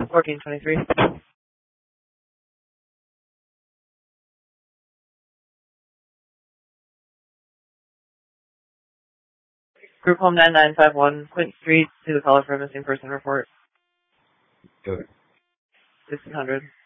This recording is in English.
1423. Group home 9951, Quint Street, to the caller for a missing person report. Go ahead. 1600.